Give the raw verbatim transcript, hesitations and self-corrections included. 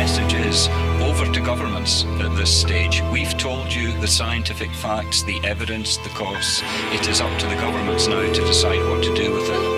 message is over to governments at this stage. We've told you the scientific facts, the evidence, the costs. It is up to the governments now to decide what to do with it.